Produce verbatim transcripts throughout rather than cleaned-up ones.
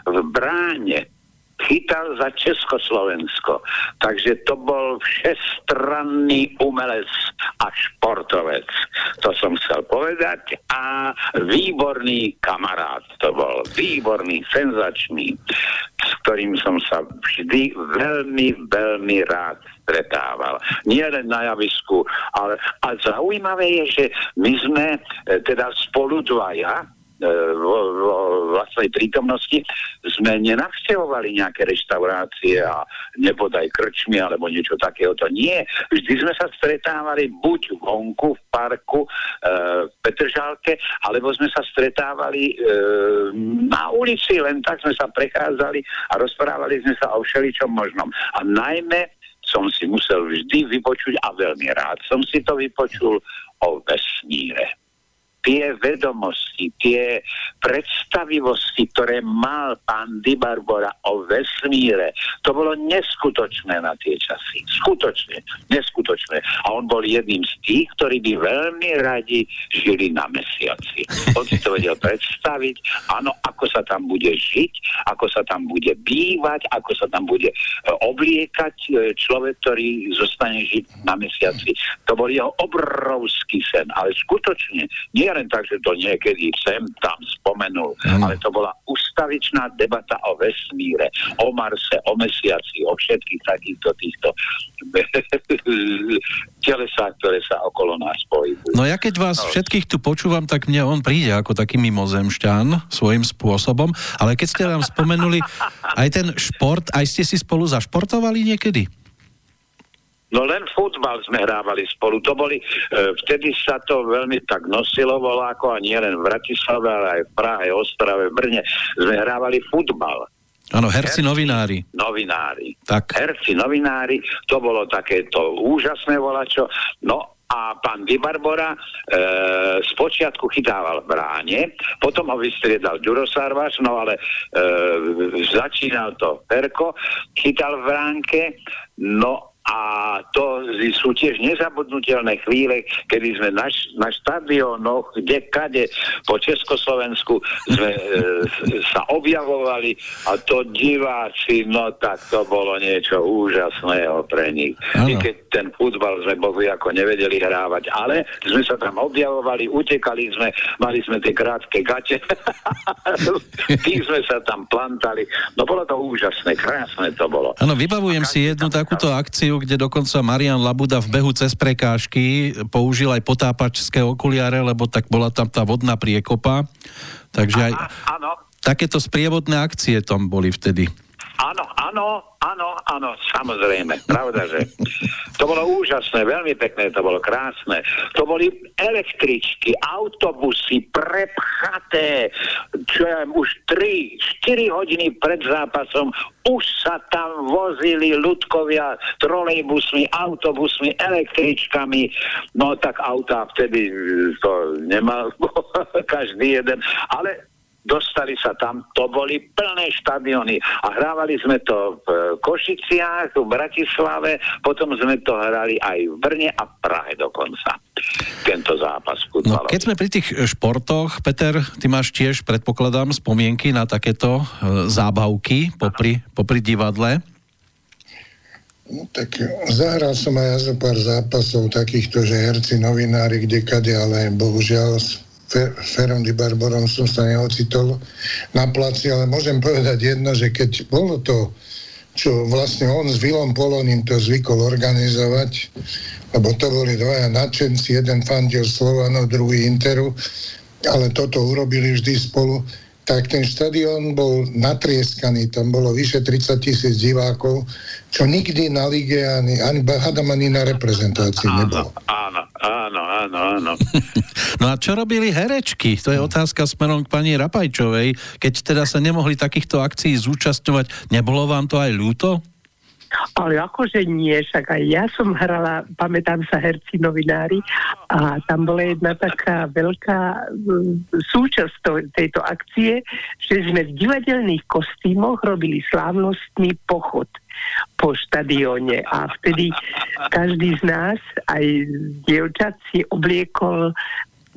v bráne chytal za Československo. Takže to bol všestranný umelec a športovec. To som chcel povedať. A výborný kamarát to bol. Výborný, senzačný, s ktorým som sa vždy veľmi, veľmi rád stretával. Nie len na javisku, ale a zaujímavé je, že my sme teda spolu dvaja vo, vo vlastnej prítomnosti sme nenavštevovali nejaké reštaurácie a nebodaj krčmy alebo niečo takého. To nie. Vždy sme sa stretávali buď vonku v parku e, v Petržalke, alebo sme sa stretávali e, na ulici, len tak sme sa prechádzali a rozprávali sme sa o všeličom možnom. A najmä som si musel vždy vypočuť, a veľmi rád som si to vypočul, o vesmíre. Tie vedomosti, tie predstavivosti, ktoré mal pán Di Barbora o vesmíre, to bolo neskutočné na tie časy. Skutočne, neskutočné. A on bol jedným z tých, ktorí by veľmi radi žili na mesiaci. On si to vedel predstaviť, áno, ako sa tam bude žiť, ako sa tam bude bývať, ako sa tam bude obliekať človek, ktorý zostane žiť na mesiaci. To bol jeho obrovský sen, ale skutočne nie len tak, že to niekedy sem tam spomenul, mm. ale to bola ustavičná debata o vesmíre, o Marse, o mesiaci, o všetkých takýchto týchto telesách, ktoré sa okolo nás pohybujú. No ja keď vás no. všetkých tu počúvam, tak mne on príde ako taký mimozemšťan svojím spôsobom, ale keď ste nám spomenuli aj ten šport, aj ste si spolu zašportovali niekedy? No len futbal sme hrávali spolu. To boli, e, vtedy sa to veľmi tak nosilo voláko a nie len v Bratislave, ale aj v Prahe, Ostrave, Brne. Sme hrávali futbal. Áno, herci, herci novinári. Novinári. Tak. Herci novinári, to bolo takéto úžasné volačo. No a pán Di Barbora e, spočiatku chytával v bráne, potom ho vystriedal Ďuro Sarvaš, no ale e, začínal to Perko, chytal v bránke, no a to sú tiež nezabudnutelné chvíle, kedy sme na, na štadiónoch, kde kade po Československu sme e, sa objavovali a to diváci, no tak to bolo niečo úžasného pre nich. I keď ten futbal sme bohu ako nevedeli hrávať, ale sme sa tam objavovali, utekali sme, mali sme tie krátke gate, tým sme sa tam plantali. No bolo to úžasné, krásne to bolo. Áno, vybavujem si jednu takúto akciu, kde dokonca Marian Labuda v behu cez prekážky použil aj potápačské okuliare, lebo tak bola tam tá vodná priekopa. Takže aj áno. Takéto sprievodné akcie tam boli vtedy. Áno, áno, áno, áno, samozrejme, pravda, že to bolo úžasné, veľmi pekné, to bolo krásne. To boli električky, autobusy prepchaté, čo ja už tri štyri hodiny pred zápasom už sa tam vozili ľudkovia trolejbusmi, autobusmi, električkami, no tak autá vtedy to nemal každý jeden, ale dostali sa tam, to boli plné štadióny a hrávali sme to v Košiciach, v Bratislave, potom sme to hrali aj v Brne a v Prahe dokonca. Tento zápas futbalový. No, keď sme pri tých športoch, Peter, ty máš tiež, predpokladám, spomienky na takéto e, zábavky popri, popri divadle? No, tak zahral som aj ja zo pár zápasov takýchto, že herci, novinári, kdekade, ale bohužiaľ Ferom Di Barborom som sa neocitol na placi, ale môžem povedať jedno, že keď bolo to, čo vlastne on s Vilom Poloním to zvykol organizovať, lebo to boli dvaja nadšenci, jeden fandil Slovanu, druhý Interu, ale toto urobili vždy spolu, tak ten štadión bol natrieskaný, tam bolo vyše tridsať tisíc divákov, čo nikdy na lige ani, ani, ani na reprezentácii nebolo. Áno, áno, áno, áno. No a čo robili herečky? To je otázka smerom k pani Rapajčovej. Keď teda sa nemohli takýchto akcií zúčastňovať, nebolo vám to aj ľúto? Ale akože nie, však aj ja som hrala, pamätám sa, herci novinári a tam bola jedna taká veľká súčasť to, tejto akcie, že sme v divadelných kostýmoch robili slávnostný pochod po štadióne a vtedy každý z nás, aj dievčat, si obliekol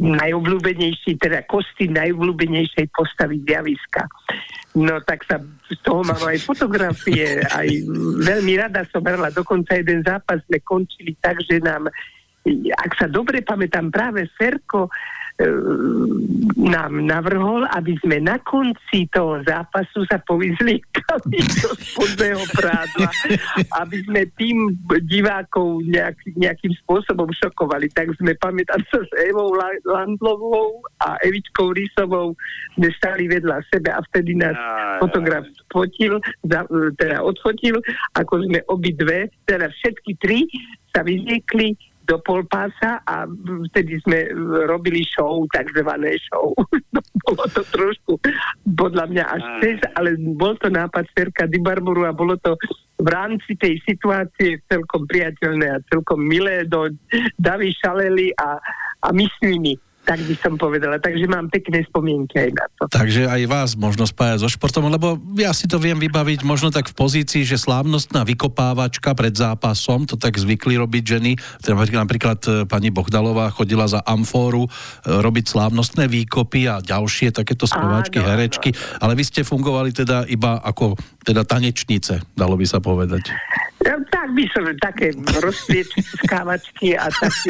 najobľúbenejší, teda kostým najobľúbenejšej postavy zjaviska. No tak sa z toho mám aj fotografie, aj veľmi rada som hrala, dokonca jeden zápas sme končili tak, že nám, ak sa dobre pamätám, práve Ferko e, nám navrhol, aby sme na konci toho zápasu sa povyzliekali do spodného prádla, aby sme tým divákov nejak, nejakým spôsobom šokovali. Tak sme, pamätám sa, s Evou Landlovou a Evičkou Rysovou sme stali vedľa sebe a vtedy nás fotograf fotil, teda odfotil, ako sme obidve, teda všetky tri sa vyzliekli do polpása a vtedy sme robili show, takzvané show. No, bolo to trošku podľa mňa až cez, ale bol to nápad Ferka Dybarboru a bolo to v rámci tej situácie celkom priateľné a celkom milé do davy šaleli a, a my s nimi. Tak by som povedala. Takže mám pekné spomienky aj na to. Takže aj vás možno spájať so športom, lebo ja si to viem vybaviť možno tak v pozícii, že slávnostná vykopávačka pred zápasom, to tak zvykli robiť ženy. Napríklad pani Bohdalová chodila za amfóru robiť slávnostné výkopy a ďalšie takéto speváčky, áno, herečky. Áno. Ale vy ste fungovali teda iba ako teda tanečnice, dalo by sa povedať. Ja, tak by som také rozsviečkávačky a také...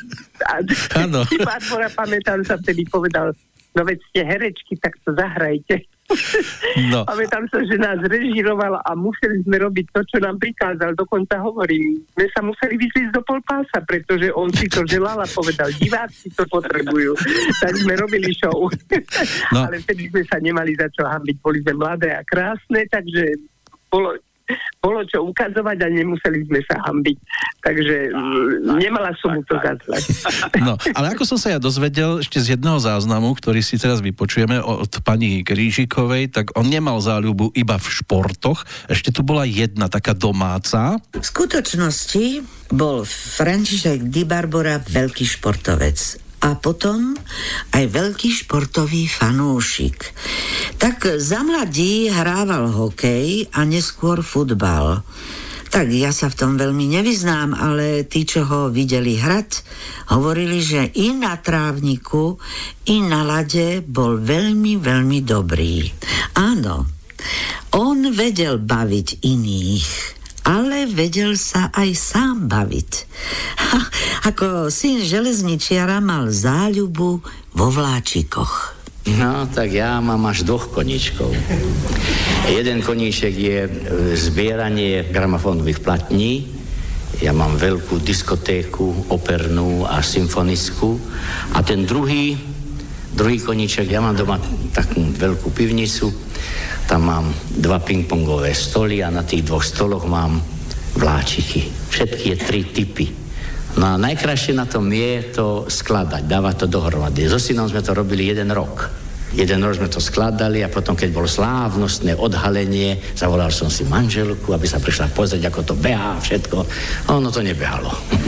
Áno. Barbora, pamätám, sa vtedy povedal, no veď ste herečky, tak to zahrajte. No. Pamätám sa, že nás režíroval a museli sme robiť to, čo nám prikázal. Dokonca hovorím, sme sa museli vyzliecť do polpása, pretože on si to želal a povedal, diváci to potrebujú. Tak sme robili show. No. Ale vtedy sme sa nemali za čo hambiť. Boli sme mladé a krásne, takže bolo... bolo čo ukazovať a nemuseli sme sa hambiť. Takže no, nemala som mu to za zle. No, ale ako som sa ja dozvedel ešte z jedného záznamu, ktorý si teraz vypočujeme od pani Krížikovej, tak on nemal záľubu iba v športoch. Ešte tu bola jedna taká domáca. V skutočnosti bol František Dybarbora veľký športovec. A potom aj veľký športový fanúšik. Tak za mladí hrával hokej a neskôr futbal. Tak ja sa v tom veľmi nevyznám, ale tí, čo ho videli hrať, hovorili, že i na trávniku, i na ľade bol veľmi, veľmi dobrý. Áno, on vedel baviť iných, ale vedel sa aj sám baviť. Ha, ako syn železničiara mal záľubu vo vláčikoch. No, tak ja mám až dvoch koníčkov. Jeden koníček je zbieranie gramofónových platní. Ja mám veľkú diskotéku, opernú a symfonickú. A ten druhý, druhý koníček, ja mám doma takú veľkú pivnicu. Tam mám dva pingpongové stoly a na tých dvoch stoloch mám vláčiky. Všetky je tri typy. No a najkrajšie na tom je to skladať, dávať to dohromady. So synom sme to robili jeden rok. Jeden rok sme to skladali a potom, keď bolo slávnostné odhalenie, zavolal som si manželku, aby sa prišla pozrieť, ako to behá všetko. A ono to nebehalo.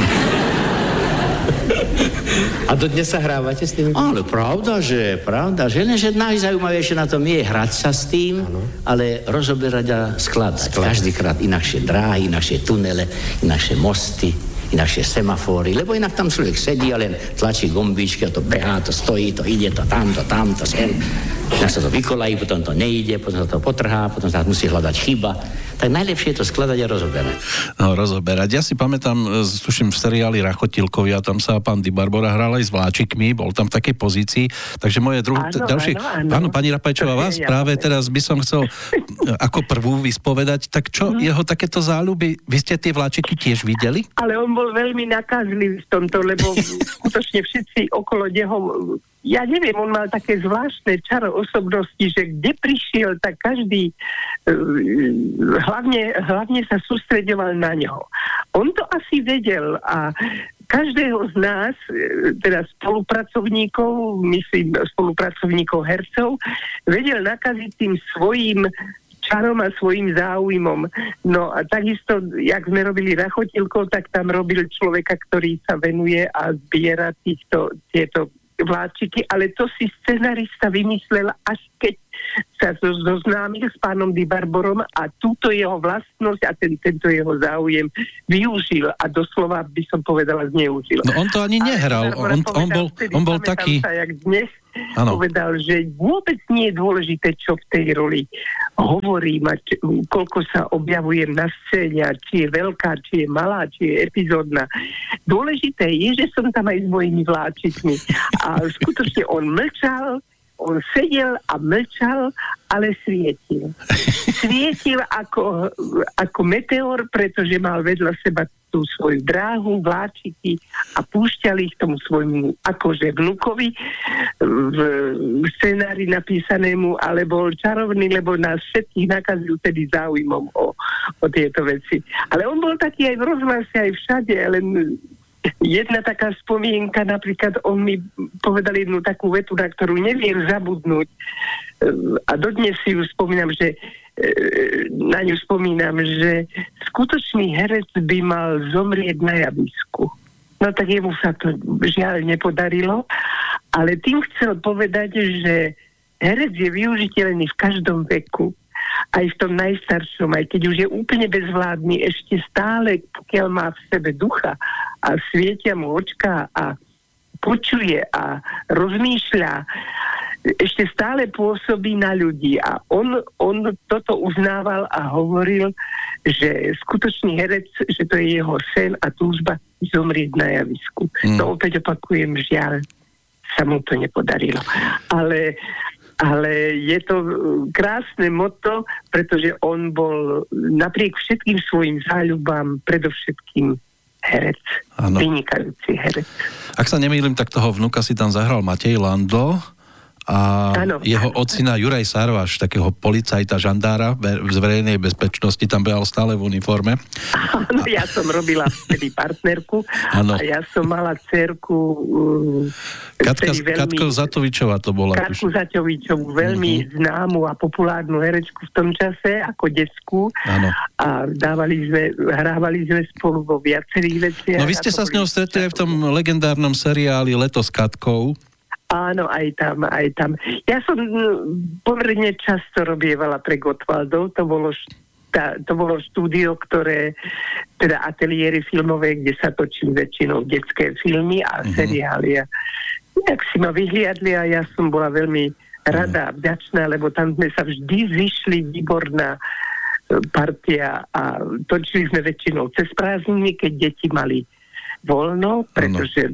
A dodnes sa hrávate s tými? Ale pravda, že, pravda, že len, že najzaujímavejšie na tom je hrať sa s tým, ano. Ale rozoberať a skladať. Skladať. Každýkrát inakšie dráhy, inakšie tunele, inakšie mosty, inakšie semafóry, lebo inak tam človek sedí a len tlačí gombíčky a to behá, to stojí, to ide, to tamto, tamto, sem. Inak sa to vykolají, potom to nejde, potom sa to potrhá, potom sa musí hľadať chyba. Tak najlepšie je to skladať a rozoberať. No, rozoberať. Ja si pamätám, tuším v seriáli Rachotilkovia, tam sa pán Dybarbora hral aj s vláčikmi, bol tam v takej pozícii, takže moje druhé, ďalšie, áno, pani Rapajčová, vás ja, práve ja, teraz by som chcel ako prvú vyspovedať, tak čo, hmm. jeho takéto záľuby, vy ste tie vláčiky tiež videli? Ale on bol veľmi nakazlivý v tomto, lebo skutočne všetci okolo neho, ja neviem, on mal také zvláštne čaro osobnosti, že kde prišiel, tak každý hlavne, hlavne sa sústreďoval na ňo. On to asi vedel a každého z nás, teda spolupracovníkov, myslím spolupracovníkov hercov, vedel nakaziť tým svojím čarom a svojím záujmom. No a takisto, jak sme robili Rachotilkov, tak tam robil človeka, ktorý sa venuje a zbiera týchto, tieto vláčiky, ale to si scenarista vymyslel, až keď sa zoznámil s pánom Di Barborom a túto jeho vlastnosť a ten, tento jeho záujem využil a doslova by som povedala zneužil. No on to ani nehral, on, on bol, vtedy, on bol taký... Sa, jak dnes ano. Povedal, že vôbec nie je dôležité, čo v tej roli hovorím a či, koľko sa objavujem na scéne, či je veľká, či je malá, či je epizódna. Dôležité je, že som tam aj s mojimi vláčikmi. A skutočne on mlčal, on sedel a mlčal, ale svietil. Svietil ako, ako meteor, pretože mal vedľa seba tú svoju dráhu, vláčiky a púšťali ich tomu svojmu akože vnukovi v scenári napísanému, ale bol čarovný, lebo nás všetkých nakazil tedy záujmom o, o tieto veci. Ale on bol taký aj v rozhlase, aj všade, len jedna taká spomienka, napríklad on mi povedal jednu takú vetu, na ktorú neviem zabudnúť a dodnes si ju spomínam, že na ňu spomínam, že skutočný herec by mal zomrieť na javisku. No tak jemu sa to žiaľ nepodarilo, ale tým chcel povedať, že herec je využiteľný v každom veku, aj v tom najstaršom, aj keď už je úplne bezvládny, ešte stále, pokiaľ má v sebe ducha a svietia mu očká a počuje a rozmýšľa, ešte stále pôsobí na ľudí a on, on toto uznával a hovoril, že skutočný herec, že to je jeho sen a túžba zomrieť na javisku. Mm. No opäť opakujem, žiaľ, sa mu to nepodarilo. Ale, ale je to krásne motto, pretože on bol napriek všetkým svojim záľubám predovšetkým herec. Ano. Vynikajúci herec. Ak sa nemýlim, tak toho vnuka si tam zahral Matej Landl a ano. Jeho ocina Juraj Sarvaš, takého policajta, žandára z verejnej bezpečnosti, tam behal stále v uniforme. Áno, ja som robila vtedy partnerku ano. A ja som mala dcerku uh, Katka, veľmi, Katko Zatovičová to bola. Katku Zatovičovú, veľmi uh-huh. známu a populárnu herečku v tom čase, ako detskú. Ano. A dávali sme, hrávali sme spolu vo viacerých veciach. No vy ste sa s ňou stretli aj v tom legendárnom seriáli Leto s Katkou. Áno, aj tam, aj tam. Ja som pomerne často robievala pre Gottwaldov, to bolo, šta, to bolo štúdio, ktoré, teda ateliéry filmové, kde sa točili väčšinou detské filmy a mm-hmm. seriály. A nejak si ma vyhliadli a ja som bola veľmi rada a vďačná, lebo tam sme sa vždy zišli, výborná partia a točili sme väčšinou cez prázdniny, keď deti mali voľno, pretože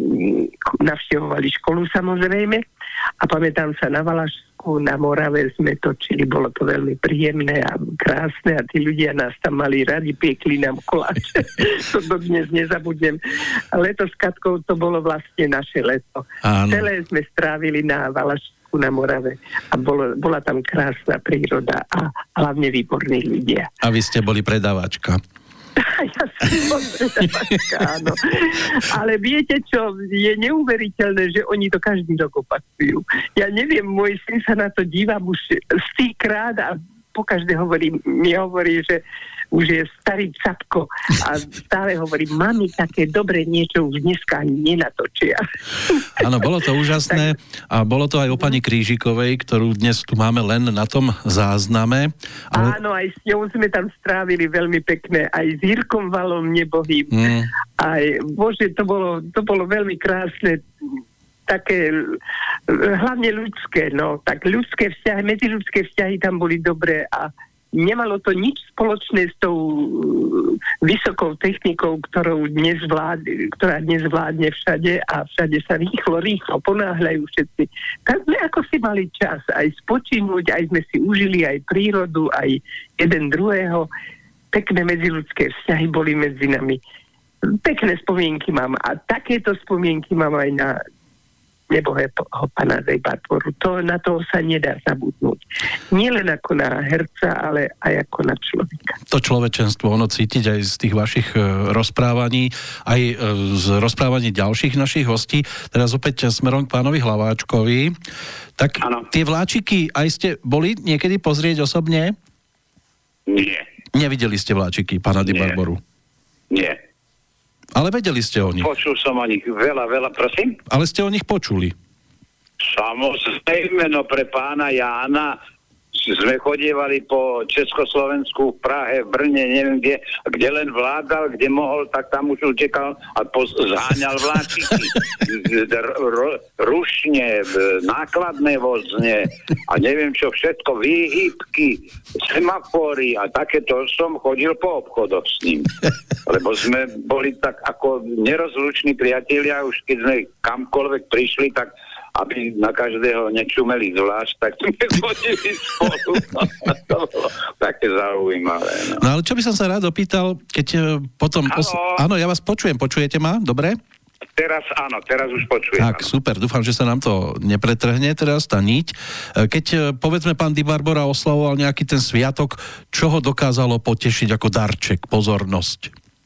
navštevovali školu samozrejme a pamätám sa na Valašsku, na Morave sme točili, bolo to veľmi príjemné a krásne a tí ľudia nás tam mali radi, piekli nám koláče. To dodnes nezabudnem. A leto s Katkou to bolo vlastne naše leto. Áno. Celé sme strávili na Valašsku, na Morave a bolo, bola tam krásna príroda a hlavne výborní ľudia. A vy ste boli predávačka. Ja som predavačka, áno. Ale viete čo, je neuveriteľné, že oni to každý rok opakujú. Ja neviem, môj syn sa na to dívam už stýkrát a pokaždé hovorí, mi hovorí, že už je starý capko a stále hovorí, mami, také dobre niečo už dneska ani nenatočia. Áno, bolo to úžasné a bolo to aj o pani Krížikovej, ktorú dnes tu máme len na tom zázname. Ale... Áno, aj s ňou sme tam strávili veľmi pekné, aj s Jirkom Valom nebohým. Mm. Aj, bože, to bolo, to bolo veľmi krásne, také hlavne ľudské, no, tak ľudské vzťahy, medziľudské vzťahy tam boli dobré a nemalo to nič spoločné s tou vysokou technikou, ktorou dnes vládne, ktorá dnes vládne všade a všade sa rýchlo, rýchlo ponáhľajú všetci. Tak sme ako si mali čas aj spočinúť, aj sme si užili aj prírodu, aj jeden druhého. Pekné medziľudské vzťahy boli medzi nami. Pekné spomienky mám a takéto spomienky mám aj na nebohého pana Di Barboru. To, na toho sa nedá zabudnúť. Nie len ako na herca, ale aj ako na človeka. To človečenstvo, ono cítiť aj z tých vašich e, rozprávaní, aj e, z rozprávaní ďalších našich hostí. Teraz opäť smerom k pánovi Hlaváčkovi. Tak ano. Tie vláčiky, aj ste boli niekedy pozrieť osobne? Nie. Nevideli ste vláčiky pána Di Barboru? Nie. Ale vedeli ste o nich. Počul som o nich veľa, veľa, prosím. Ale ste o nich počuli. Samozrejme, no pre pána Jána sme chodievali po Československu v Prahe, v Brne, neviem kde, kde len vládal, kde mohol, tak tam už utekal a poz- zháňal vláčiky, r- rušne, nákladné vozne a neviem čo všetko, výhybky, semafory a takéto som chodil po obchodoch s ním. Lebo sme boli tak ako nerozluční priatelia, už keď sme kamkoľvek prišli, tak aby na každého nečumeli zvlášť, tak sme chodili spolu. To bolo také zaujímavé. No. no ale čo by som sa rád opýtal, keď potom... Áno. Os... Áno, ja vás počujem, počujete ma? Dobre? Teraz áno, teraz už počujem. Tak, super, dúfam, že sa nám to nepretrhne teraz, tá niť. Keď, povedzme, pán Di Barbora oslavoval nejaký ten sviatok, čo ho dokázalo potešiť ako darček, pozornosť?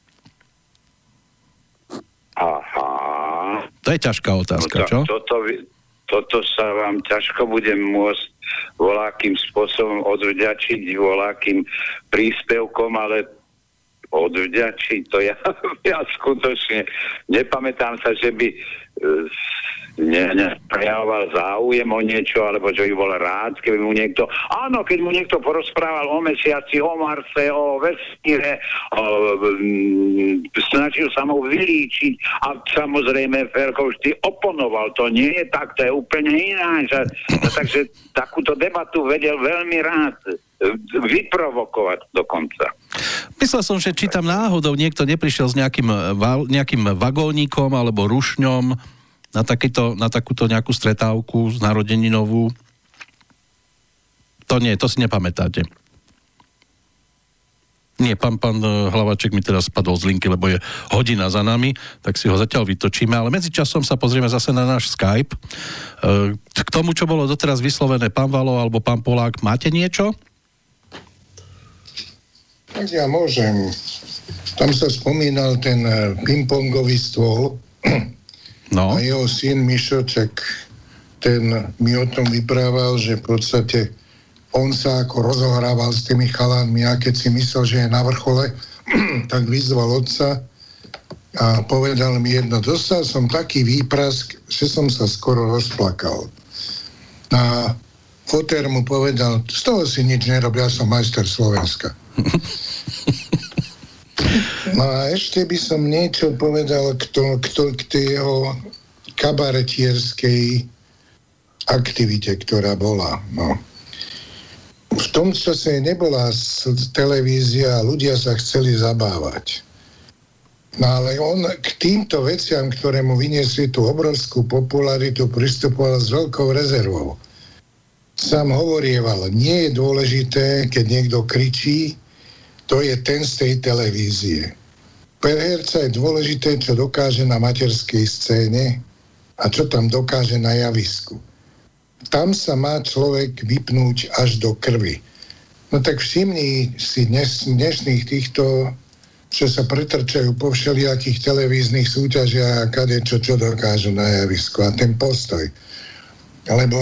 Aha. To je ťažká otázka, no, čo? Toto, toto sa vám ťažko budem môcť voľakým spôsobom odvďačiť, voľakým príspevkom, ale odvďačiť, to ja, ja skutočne nepamätám sa, že by ne, neprejavoval záujem o niečo, alebo že by bol rád, keby mu niekto, áno, keď mu niekto porozprával o mesiaci, o Marse, o vesmíre, o, m, snažil sa mu vylíčiť a samozrejme Ferko vždy oponoval, to nie je tak, to je úplne ináč. A, a takže takúto debatu vedel veľmi rád vyprovokovať dokonca. Myslel som, že či tam náhodou niekto neprišiel s nejakým, nejakým vagónikom alebo rušňom na, takýto, na takúto nejakú stretávku z narodeninovú. To nie, to si nepamätáte. Nie, pán, pán Hlavaček mi teraz spadol z linky, lebo je hodina za nami, tak si ho zatiaľ vytočíme, ale medzičasom sa pozrieme zase na náš Skype. K tomu, čo bolo doteraz vyslovené, pán Valo alebo pán Polák, máte niečo? Tak ja môžem. Tam sa spomínal ten pingpongový stôl no. A jeho syn Mišoček, ten mi o tom vyprával, že v podstate on sa ako rozohrával s tými chalánmi a keď si myslel, že je na vrchole, tak vyzval otca a povedal mi jedno, dostal som taký výprask, že som sa skoro rozplakal. A fotér mu povedal, z toho si nič nerobil, ja som majster Slovenska. No a ešte by som niečo povedal k, to, k, to, k tej jeho kabaretierskej aktivite, ktorá bola. No. V tom čase nebola televízia a ľudia sa chceli zabávať. No ale on k týmto veciam, ktoré mu vyniesli tú obrovskú popularitu, pristupoval s veľkou rezervou. Sám hovorieval, nie je dôležité, keď niekto kričí, to je ten z tej televízie. Pre herca je dôležité, čo dokáže na materskej scéne a čo tam dokáže na javisku. Tam sa má človek vypnúť až do krvi. No tak všimni si dnes, dnešných týchto, čo sa pretrčajú po všelijakých televíznych súťažiach a kadečo, čo dokážu na javisku. A ten postoj. Lebo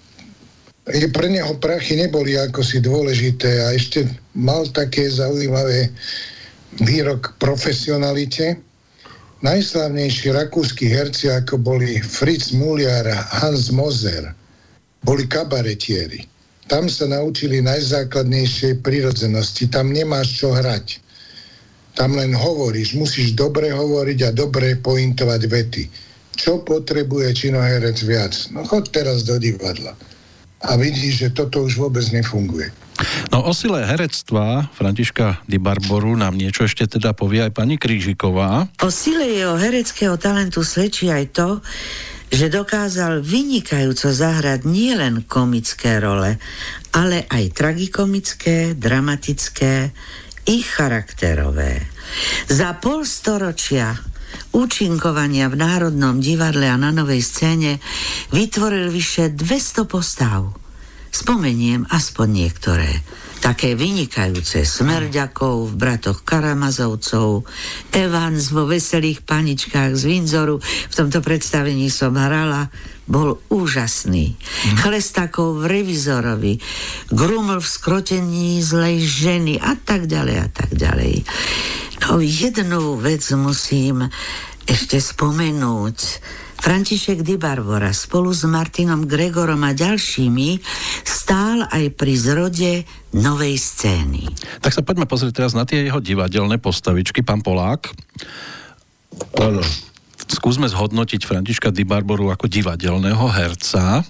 je pre neho prachy neboli ako si dôležité a ešte mal také zaujímavé výrok profesionalite. Najslávnejší rakúski herci, ako boli Fritz Muliar a Hans Moser, boli kabaretieri. Tam sa naučili najzákladnejšej prirodzenosti. Tam nemáš čo hrať. Tam len hovoríš. Musíš dobre hovoriť a dobre pointovať vety. Čo potrebuje činoherec viac? No chod teraz do divadla. A vidíš, že toto už vôbec nefunguje. No o sile herectva Františka Di Barboru nám niečo ešte teda povie aj pani Krížiková. O sile jeho hereckého talentu svedčí aj to, že dokázal vynikajúco zahrať nielen komické role, ale aj tragikomické, dramatické i charakterové. Za pol storočia účinkovania v Národnom divadle a na Novej scéne vytvoril vyše dvesto postav. Spomeniem aspoň niektoré. Také vynikajúce Smrďakov v Bratoch Karamazovcov, Evans vo Veselých paničkách z Windzoru, v tomto predstavení som hrala, bol úžasný. Mm. Chlestakov v Revizorovi, Gruml v Skrotení zlej ženy a tak ďalej a tak ďalej. No jednu vec musím ešte spomenúť. František Di Barbora spolu s Martinom Gregorom a ďalšími stál aj pri zrode novej scény. Tak sa poďme pozrieť teraz na tie jeho divadelné postavičky, pán Polák. Áno. Skúsme zhodnotiť Františka Di Barboru ako divadelného herca.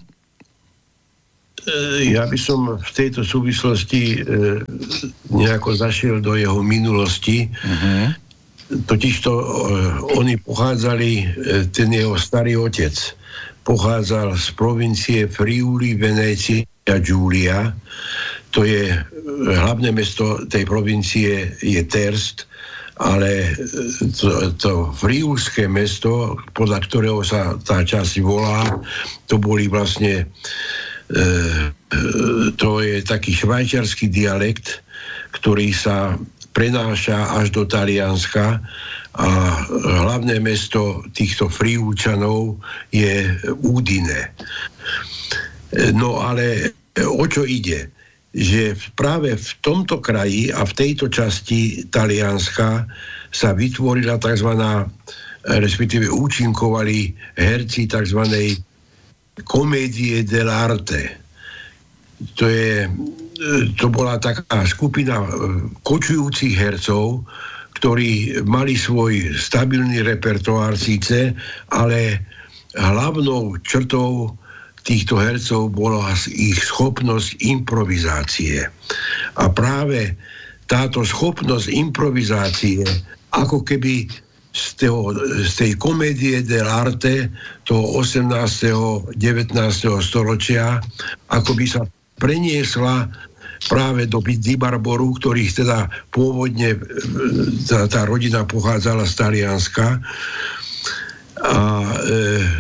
Ja by som v tejto súvislosti e, nejako zašiel do jeho minulosti. Uh-huh. Totižto e, oni pochádzali, e, ten jeho starý otec pochádzal z provincie Friuli Venecia Giulia. To je e, hlavné mesto tej provincie je Terst, ale to, to friulské mesto, podľa ktorého sa tá časť volá, to boli vlastne to je taký švajčiarsky dialekt, ktorý sa prenáša až do Talianska a hlavné mesto týchto Friúčanov je Udine. No ale o čo ide? Že práve v tomto kraji a v tejto časti Talianska sa vytvorila tzv. Respektíve účinkovali herci tzv. Comédie dell'arte. To je, to bola taká skupina kočujúcich hercov, ktorí mali svoj stabilný repertoár síce, ale hlavnou črtou týchto hercov bola ich schopnosť improvizácie. A práve táto schopnosť improvizácie ako keby z, toho, z tej komédie dell'arte toho osemnásteho devätnásteho storočia ako by sa preniesla práve do Di Barboru, ktorých teda pôvodne tá, tá rodina pochádzala z Talianska. A e,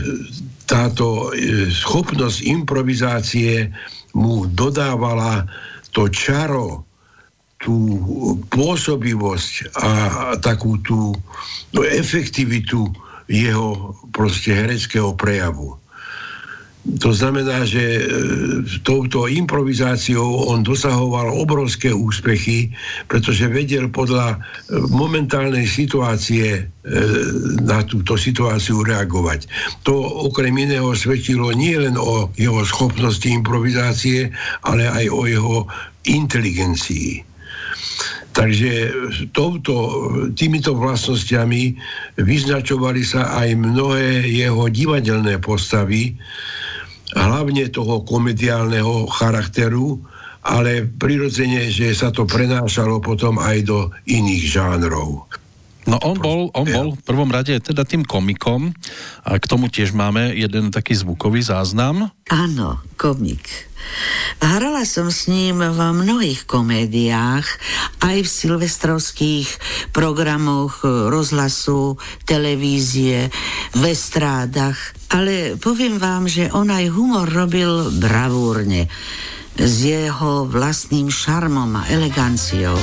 táto e, schopnosť improvizácie mu dodávala to čaro, tú pôsobivosť a takú tú no, efektivitu jeho proste hereckého prejavu. To znamená, že touto improvizáciou on dosahoval obrovské úspechy, pretože vedel podľa momentálnej situácie na túto situáciu reagovať. To okrem iného svedčilo nie len o jeho schopnosti improvizácie, ale aj o jeho inteligencii. Takže touto, týmito vlastnosťami vyznačovali sa aj mnohé jeho divadelné postavy, hlavne toho komediálneho charakteru, ale prirodzene, že sa to prenášalo potom aj do iných žánrov. No on bol, on bol v prvom rade teda tým komikom a k tomu tiež máme jeden taký zvukový záznam. Áno, komik. Hrala som s ním v mnohých komédiách, aj v silvestrovských programoch rozhlasu, televízie, v estrádach, ale poviem vám, že on aj humor robil bravúrne, s jeho vlastným šarmom a eleganciou.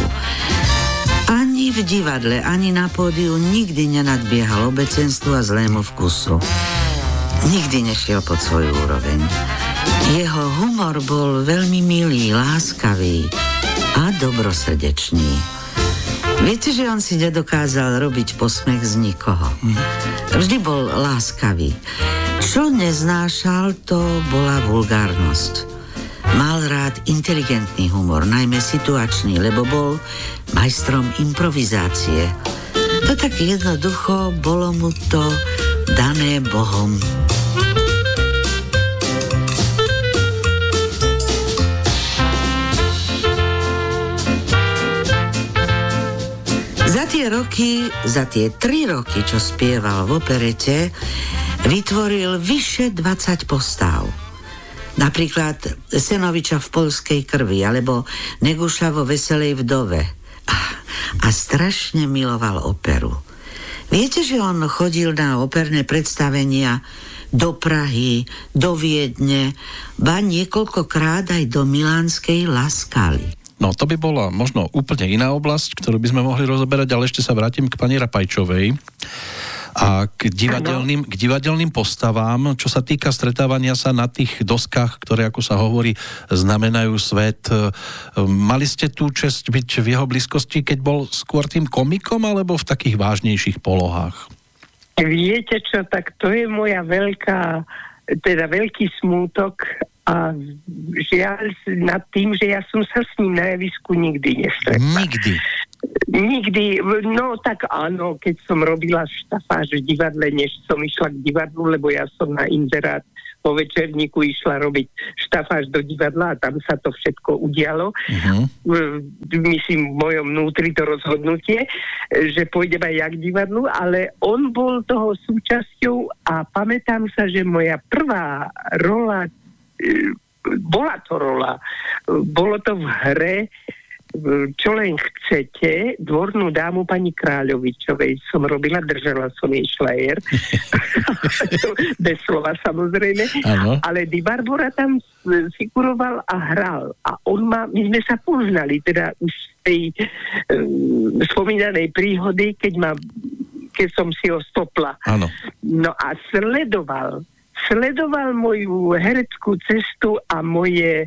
Ani v divadle, ani na pódiu nikdy nenadbiehal obecenstvu a zlému vkusu. Nikdy nešiel pod svoju úroveň. Jeho humor bol veľmi milý, láskavý a dobrosrdečný. Viete, že on si nedokázal robiť posmech z nikoho. Vždy bol láskavý. Čo neznášal, to bola vulgárnosť. Mal rád inteligentný humor, najmä situačný, lebo bol majstrom improvizácie. To tak jednoducho bolo mu to dané Bohom. Za tie roky, za tie tri roky, čo spieval v operete, vytvoril vyše dvadsať postáv. Napríklad Senoviča v Poľskej krvi, alebo Neguša vo Veselej vdove. A, a strašne miloval operu. Viete, že on chodil na operné predstavenia do Prahy, do Viedne, ba niekoľkokrát aj do milánskej La Scali. No, to by bola možno úplne iná oblasť, ktorú by sme mohli rozoberať, ale ešte sa vrátim k pani Rapajčovej a k divadelným, k divadelným postavám, čo sa týka stretávania sa na tých doskách, ktoré, ako sa hovorí, znamenajú svet. Mali ste tú česť byť v jeho blízkosti, keď bol skôr tým komikom, alebo v takých vážnejších polohách? Viete čo, tak to je moja veľká, teda veľký smútok a žiaľ nad tým, že ja som sa s ním na javisku nikdy nestretla. Nikdy? Nikdy, no tak áno, keď som robila štafáž v divadle, než som išla k divadlu, lebo ja som na inzerát po večerníku išla robiť štafáž do divadla a tam sa to všetko udialo. Uh-huh. Myslím, v mojom vnútri to rozhodnutie, že pôjdem aj ja k divadlu, ale on bol toho súčasťou a pamätám sa, že moja prvá rola, bola to rola, bolo to v hre Čo len chcete, dvornú dámu pani Kráľovičovej som robila, držala som jej šlajer. Bez slova samozrejme. Ano. Ale Di Barbora tam figuroval a hral. A on ma, my sme sa poznali, teda už z tej um, spomínanej príhody, keď ma, keď som si ho stopla. Ano. No a sledoval, sledoval moju hereckú cestu a moje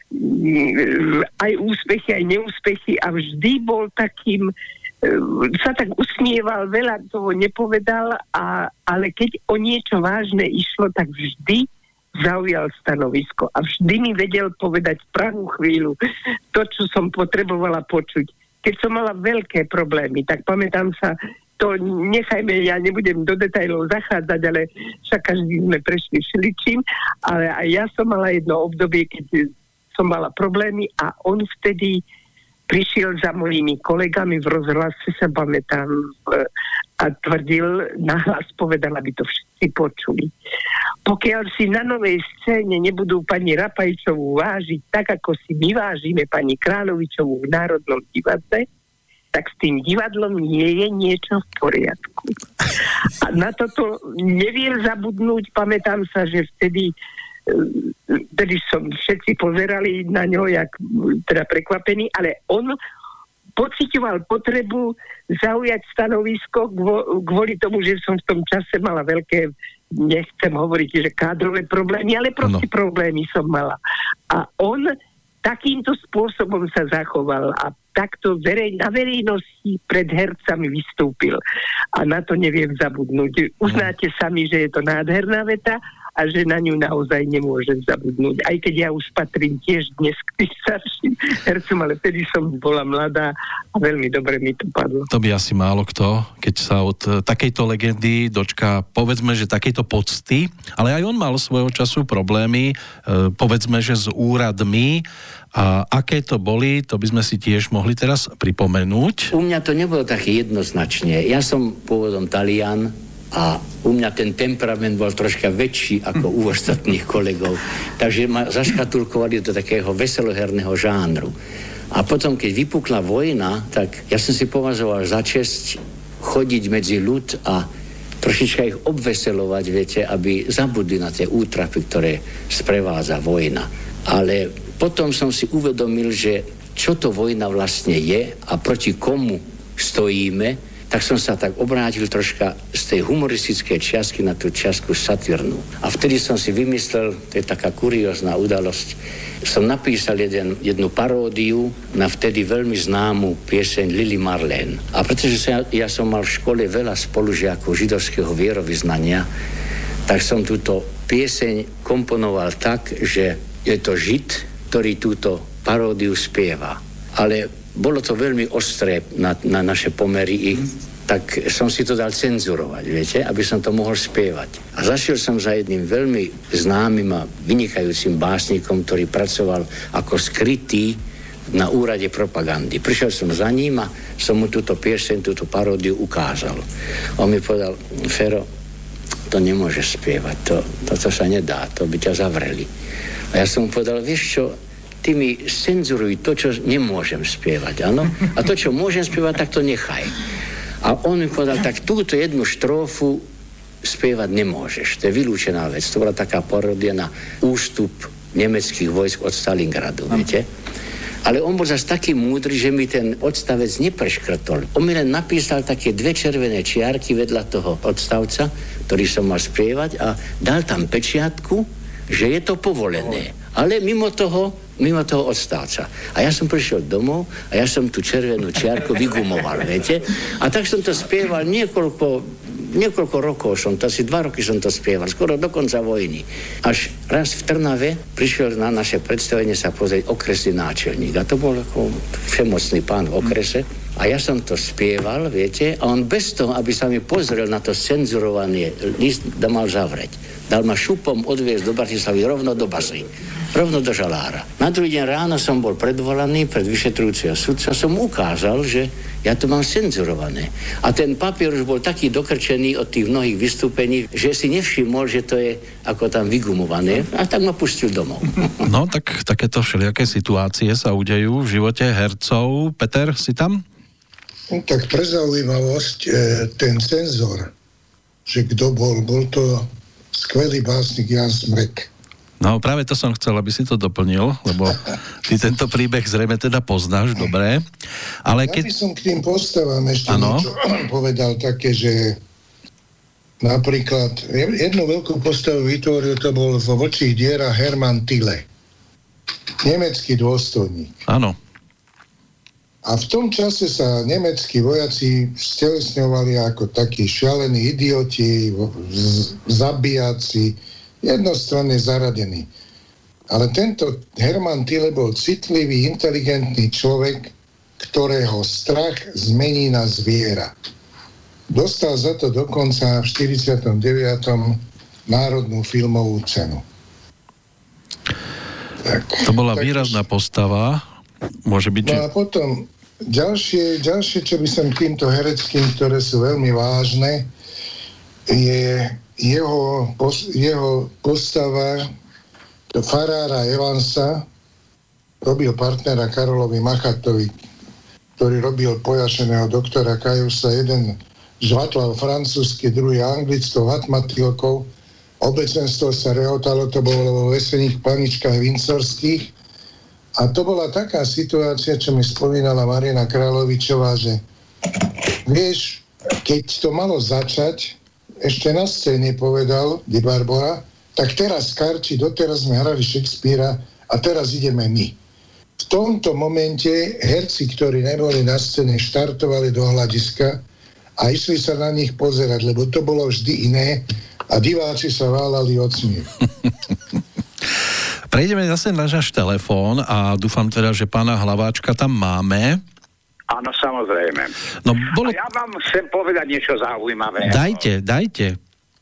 aj úspechy, aj neúspechy a vždy bol takým, sa tak usmieval, veľa toho nepovedal, a, ale keď o niečo vážne išlo, tak vždy zaujal stanovisko a vždy mi vedel povedať pravú chvíľu to, čo som potrebovala počuť. Keď som mala veľké problémy, tak pamätám sa, to nechajme, ja nebudem do detailov zachádzať, ale však každý sme prešli všeličím, ale aj ja som mala jedno obdobie, keď som mala problémy a on vtedy prišiel za mojimi kolegami v rozhlase, sa pamätám, a tvrdil, nahlas povedal, aby to všetci počuli. Pokiaľ si na novej scéne nebudú pani Rapajčovú vážiť tak, ako si my vážime pani Kráľovičovú v Národnom divadle, tak s tým divadlom nie je niečo v poriadku. A na toto neviem zabudnúť, pamätám sa, že vtedy vtedy som všetci pozerali na ňo, jak teda prekvapený, ale on pociťoval potrebu zaujať stanovisko kvôli tomu, že som v tom čase mala veľké, nechcem hovoriť, že kádrové problémy, ale proste no. problémy som mala. A on takýmto spôsobom sa zachoval a takto verej, na verejnosti pred hercami vystúpil. A na to neviem zabudnúť. Uznáte sami, že je to nádherná veta a že na ňu naozaj nemôžem zabudnúť. Aj keď ja už patrím tiež dnes k tým starším hercom, ale vtedy som bola mladá a veľmi dobre mi to padlo. To by asi málo kto, keď sa od takejto legendy dočká, povedzme, že takejto pocty, ale aj on mal svojho času problémy, povedzme, že s úradmi. A aké to boli, to by sme si tiež mohli teraz pripomenúť. U mňa to nebolo také jednoznačne. Ja som pôvodom Talian a u mňa ten temperament bol troška väčší ako u ostatných kolegov. Takže ma zaškatulkovali do takého veseloherného žánru. A potom, keď vypukla vojna, tak ja som si považoval za česť chodiť medzi ľud a trošička ich obveselovať, viete, aby zabudli na tie útrapy, ktoré sprevádza vojna. Ale potom som si uvedomil, že čo to vojna vlastne je a proti komu stojíme, tak som sa tak obrátil troška z tej humoristickej čiastky na tú čiastku satírnu. A vtedy som si vymyslel, to je taká kuriózna udalosť, som napísal jeden, jednu paródiu na vtedy veľmi známu pieseň Lili Marlene. A pretože sa, ja som mal v škole veľa spolužiakov židovského vierovyznania, tak som túto pieseň komponoval tak, že je to Žid, ktorý túto paródiu spieva. Ale bolo to veľmi ostré na, na naše pomery, mm. tak som si to dal cenzurovať, viete, aby som to mohol spievať. A zašiel som za jedným veľmi známym a vynikajúcim básnikom, ktorý pracoval ako skrytý na úrade propagandy. Prišiel som za ním a som mu túto pieseň, túto paródiu ukázal. On mi povedal, Fero, to nemôžeš spievať, to, to sa nedá, to by ťa zavreli. A ja som mu povedal, vieš čo, ty mi cenzuruj to, čo nemôžem spievať, áno? A to, čo môžem spievať, tak to nechaj. A on mi povedal, tak túto jednu štrófu spievať nemôžeš. To je vylúčená vec. To bola taká paródia na ústup nemeckých vojsk od Stalingradu, viete? Ale on bol zase taký múdry, že mi ten odstavec nepreškrtol. On mi len napísal také dve červené čiarky vedľa toho odstavca, ktorý som mal spievať, a dal tam pečiatku, že je to povolené. Ale mimo toho, mimo toho odstavca. A ja som prišiel domov a ja som tú červenú čiarku vygumoval, viete? A tak som to spieval niekoľko niekoľko rokov som to, asi dva roky som to spieval, skoro do konca vojny. Až raz v Trnave prišiel na naše predstavenie sa pozrieť okresný náčelník. A to bol ako všemocný pán v okrese. A ja som to spieval, viete, a on bez toho, aby sa mi pozrel na to cenzurovaný list, da mal zavrieť. Dal ma šupom odviezť do Bratislavy rovno do basy, rovno do žalára. Na druhý deň ráno som bol predvolaný pred vyšetrujúceho sudca, som ukázal, že ja to mám cenzurované. A ten papier už bol taký dokrčený od tých mnohých vystúpení, že si nevšimol, že to je ako tam vygumované, a tak ma pustil domov. No, tak takéto všelijaké situácie sa udejú v živote hercov. Peter, si tam? No, tak pre zaujímavosť, e, ten cenzor, že kto bol, bol to skvelý básnik Jan Smrek. No, práve to som chcel, aby si to doplnil, lebo ty tento príbeh zrejme teda poznáš, dobre. Ale keď... Ja by som k tým postavám ešte ano? niečo povedal také, že napríklad jednu veľkú postavu vytvoril, to bol vo Vlčích dierach Hermann Tille. Nemecký dôstojník. Áno. A v tom čase sa nemeckí vojaci stelesňovali ako takí šialení idioti, zabíjaci, jednostranne zaradení. Ale tento Hermann Tille bol citlivý, inteligentný človek, ktorého strach zmení na zviera. Dostal za to dokonca v štyridsiatom deviatom Národnú filmovú cenu. Tak, to bola tak, výrazná postava. Môže byť, no že... a potom ďalšie, ďalšie, čo by som týmto hereckým, ktoré sú veľmi vážne, je jeho, jeho postava to farára Evansa, robil partnera Karolovi Machatovi, ktorý robil pojašeného doktora Kajusa. Jeden žvatlal francúzsky, druhý anglickou hatmatilkou. Obecenstvo sa rehotalo, to bolo vo veselých paničkách vincorských. A to bola taká situácia, čo mi spomínala Marina Kráľovičová, že vieš, keď to malo začať, ešte na scéne povedal Di Barbora, tak teraz Karči, doteraz sme hrali Shakespearea a teraz ideme my. V tomto momente herci, ktorí neboli na scéne, štartovali do hľadiska a išli sa na nich pozerať, lebo to bolo vždy iné a diváci sa válali od smiechu. Prejdeme zase na náš telefón a dúfam teda, že pána Hlaváčka tam máme. Áno, samozrejme. No, bolo... A ja vám chcem povedať niečo zaujímavé. Dajte, dajte.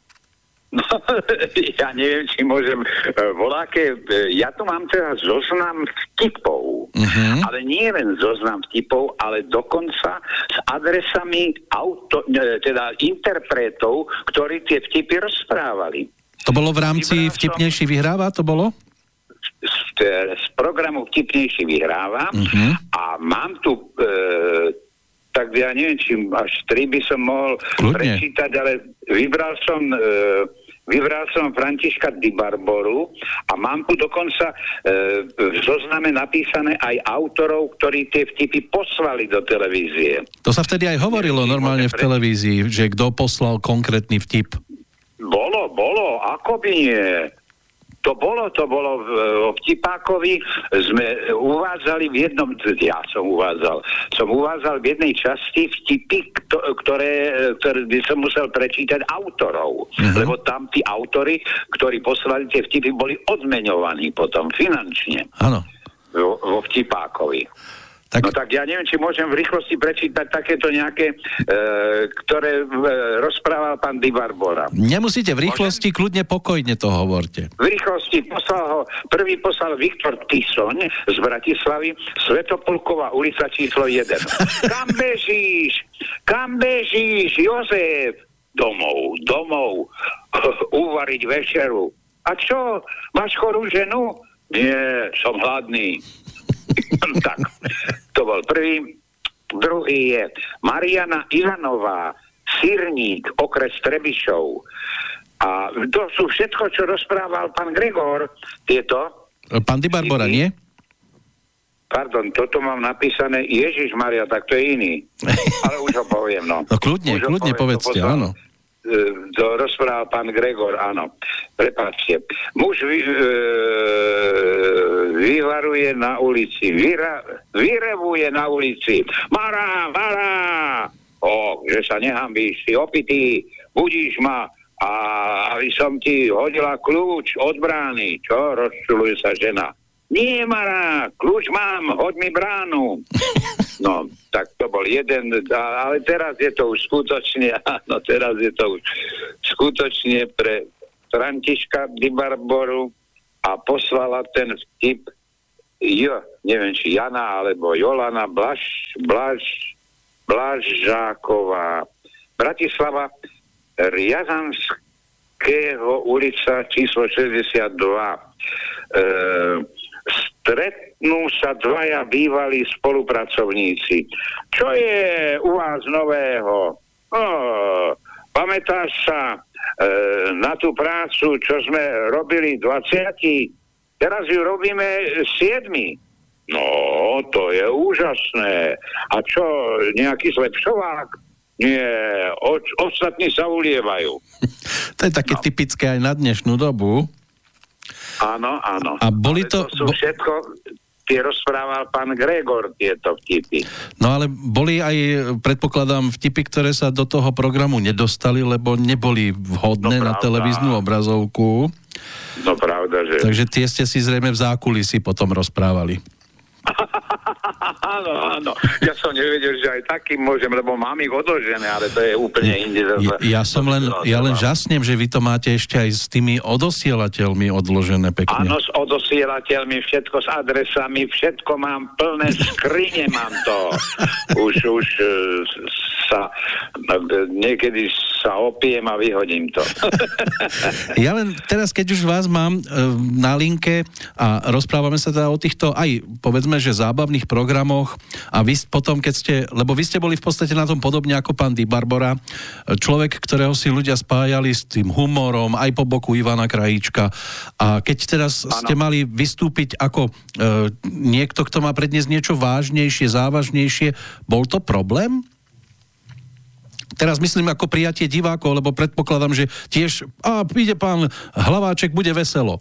No, ja neviem, či môžem voláke. Ja tu mám teraz zoznam vtipov. Uh-huh. Ale nie len zoznam vtipov, ale dokonca s adresami auto, teda interpretov, ktorí tie vtipy rozprávali. To bolo v rámci Vtipnejší vyhráva? To bolo? Z, z programu Vtipnejší vyhráva uh-huh. a mám tu e, tak ja neviem, či až tri by som mohol Kľudne. prečítať, ale vybral som e, vybral som Františka Di Barboru a mám tu dokonca e, v zozname napísané aj autorov, ktorí tie vtipy poslali do televízie. To sa vtedy aj hovorilo normálne v televízii, že kto poslal konkrétny vtip. Bolo, bolo, ako by nie. To bolo, to bolo v, v Vtipákovi, sme uvádzali v jednom, ja som uvádzal, som uvádzal v jednej časti vtipy, ktoré, ktoré by som musel prečítať autorov, uh-huh. lebo tam tí autory, ktorí poslali tie vtipy, boli odmeňovaní potom finančne. Áno. Vo, vo Vtipákovi. Tak... No tak ja neviem, či môžem v rýchlosti prečítať takéto nejaké, e, ktoré e, rozprával pán Di Barbora. Nemusíte v rýchlosti, môžem? Kľudne pokojne to hovorte. V rýchlosti poslal ho, prvý poslal Viktor Tisoň z Bratislavy, Svetopolková ulica číslo jeden. Kam bežíš? Kam bežíš, Jozef? Domov, domov, uvariť večeru. A čo? Máš chorú ženu? Nie, som hladný. Tak, to bol prvý. Druhý je Mariana Ivanová, Sirník, okres Trebišov. A to sú všetko, čo rozprával pán Gregor. Tieto. Pán Di Barbora, nie? Pardon, toto mám napísané Ježišmaria, tak to je iný. Ale už ho poviem, no. No kľudne, už kľudne poviem, povedzte, áno. To rozprával pán Gregor, áno. Prepáčte. Muž vy, e, vyvaruje na ulici, vyra, vyrevuje na ulici. Mara, Mara! o, že sa nehambíš, si opitý, budíš ma a aby som ti hodila kľúč od brány. Čo? Rozčuluje sa žena. Nie, Mara, kľúč mám, hoď mi bránu. No, tak to bol jeden, ale teraz je to už skutočne, áno, teraz je to už skutočne pre Františka Di Barboru a poslala ten vtip Jo, neviem, či Jana alebo Jolana Blaž, Blaž, Blažáková, Bratislava, Riazanského ulica číslo šesťdesiatdva. E, stretnú sa dvaja bývalí spolupracovníci. Čo je u vás nového? O, pamätáš sa e, na tú prácu, čo sme robili dvadsiati? Teraz ju robíme siedmi. No, to je úžasné. A čo, nejaký zlepšovák? Nie, o, ostatní sa ulievajú. To je také no. typické aj na dnešnú dobu. Áno, áno. A boli to... to sú všetko, tie rozprával pán Gregor, tieto vtipy. No ale boli aj, predpokladám, vtipy, ktoré sa do toho programu nedostali, lebo neboli vhodné no, na televíznu obrazovku. No pravda, že... Takže tie ste si zrejme v zákulisí potom rozprávali. Áno, áno. Ja som nevedel, že aj takým môžem, lebo mám ich odložené, ale to je úplne inde. Ja, ja som len, ja len žasnem, že vy to máte ešte aj s tými odosielateľmi odložené pekne. Áno, s odosielateľmi, všetko s adresami, všetko mám plné skrine, mám to. Už, už sa niekedy sa opiem a vyhodím to. Ja len teraz, keď už vás mám na linke a rozprávame sa teda o týchto aj, povedzme, že zábavných programoch a vy potom, keď ste, lebo vy ste boli v podstate na tom podobne ako pán Di Barbora, človek, ktorého si ľudia spájali s tým humorom, aj po boku Ivana Krajíčka. A keď teraz ano. ste mali vystúpiť ako e, niekto, kto má predniesť niečo vážnejšie, závažnejšie, bol to problém? Teraz myslím ako prijatie divákov, lebo predpokladám, že tiež, a ide pán Hlaváček, bude veselo.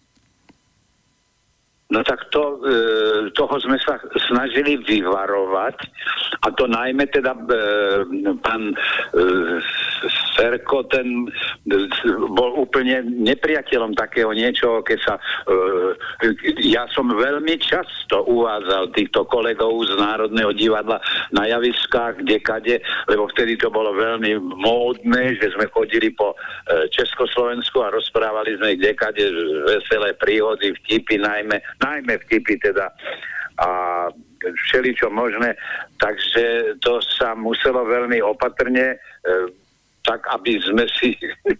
No tak to, e, toho sme sa snažili vyvarovať a to najmä teda e, pán e, Ferko, ten e, bol úplne nepriateľom takého niečoho, keď sa e, ja som veľmi často uvádzal týchto kolegov z Národného divadla na javiskách, kdekade, lebo vtedy to bolo veľmi módne, že sme chodili po e, Československu a rozprávali sme kdekade veselé príhody, vtipy najmä najmä vtipy teda a všeličo možné, takže to sa muselo veľmi opatrne e, tak, aby sme si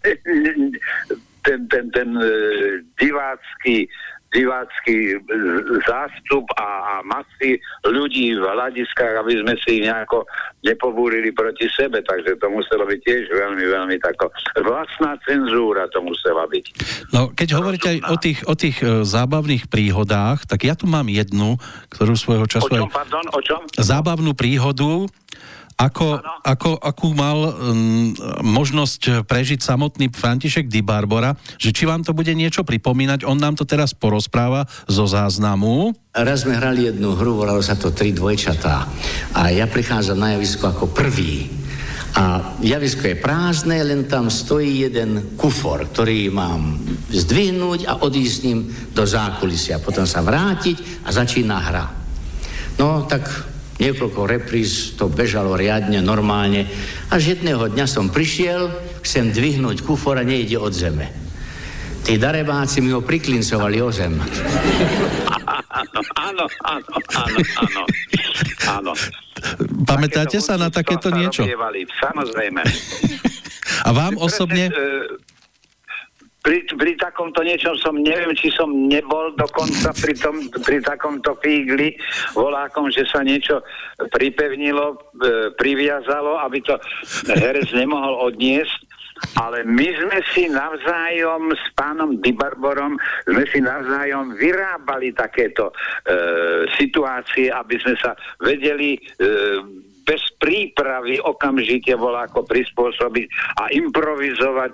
ten, ten, ten e, divácky divácky zástup a, a masy ľudí v hľadiskách, aby sme si nejako nepobúrili proti sebe, takže to muselo byť tiež veľmi, veľmi tako vlastná cenzúra to musela byť. No, keď hovoríte aj o tých, o tých e, zábavných príhodách, tak ja tu mám jednu, ktorú svojho času... O čom, pardon, o čom? Zábavnú príhodu, Ako, ako, akú mal um, možnosť prežiť samotný František Di Barbora, že či vám to bude niečo pripomínať, on nám to teraz porozpráva zo záznamu. Raz sme hrali jednu hru, volalo sa to Tri dvojčatá a ja prichádzam na javisko ako prvý a javisko je prázdne, len tam stojí jeden kufor, ktorý mám zdvihnúť a odísť s ním do zákulisia, potom sa vrátiť a začína hra. No tak niekoľko repríz to bežalo riadne, normálne. Až jedného dňa som prišiel, chcem dvihnúť kufor a nejde od zeme. Tí darebáci mi ho priklincovali o zem. Áno, áno, áno, áno, áno. Pamätáte sa na takéto niečo? Samozrejme. A vám osobne... Pri, pri takomto niečom som, neviem, či som nebol dokonca pri, tom, pri takomto fígli volákom, že sa niečo pripevnilo, e, priviazalo, aby to herec nemohol odniesť, ale my sme si navzájom s pánom Di Barborom, sme si navzájom vyrábali takéto e, situácie, aby sme sa vedeli e, bez prípravy okamžite voláko prispôsobiť a improvizovať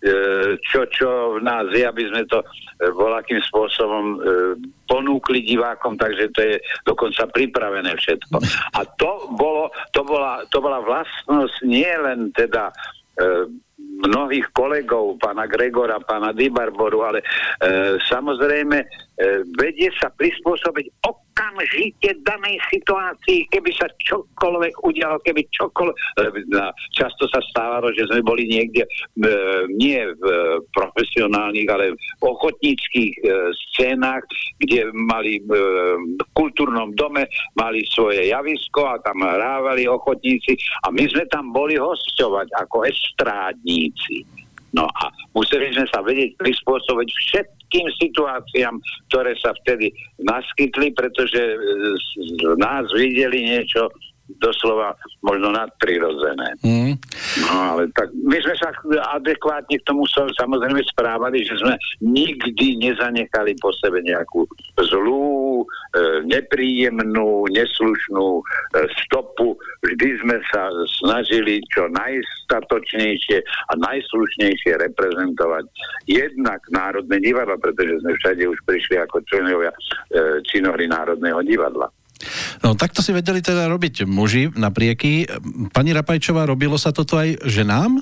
čo, čo v nás je, aby sme to voľakým spôsobom ponúkli divákom, takže to je dokonca pripravené všetko. A to bolo, to bola, to bola vlastnosť nie len teda mnohých kolegov, pána Gregora, pána Di Barboru, ale e, samozrejme e, vedie sa prispôsobiť okamžite danej situácii, keby sa čokoľvek udialo, keby čokoľvek... Často sa stávalo, že sme boli niekde e, nie v profesionálnych, ale v ochotníckých e, scénách, kde mali e, v kultúrnom dome, mali svoje javisko a tam hrávali ochotníci a my sme tam boli hosťovať ako estrádníci. No a museli sme sa vedieť prispôsobiť všetkým situáciám, ktoré sa vtedy naskytli, pretože z nás videli niečo doslova možno nadprirodzené. Mm. No ale tak my sme sa adekvátne k tomu samozrejme správali, že sme nikdy nezanechali po sebe nejakú zlú, e, nepríjemnú, neslušnú e, stopu. Vždy sme sa snažili čo najstatočnejšie a najslušnejšie reprezentovať jednak Národné divadlo, pretože sme všade už prišli ako členovia e, činohry Národného divadla. No takto si vedeli teda robiť muži naprieky. Pani Rapajčová, robilo sa toto aj ženám?